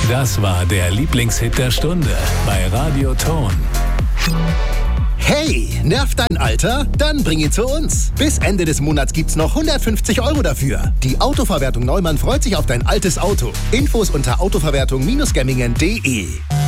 Das war der Lieblingshit der Stunde bei Radio Ton. Hey, nervt dein Alter? Dann bring ihn zu uns. Bis Ende des Monats gibt's noch 150 € dafür. Die Autoverwertung Neumann freut sich auf dein altes Auto. Infos unter autoverwertung-gemmingen.de.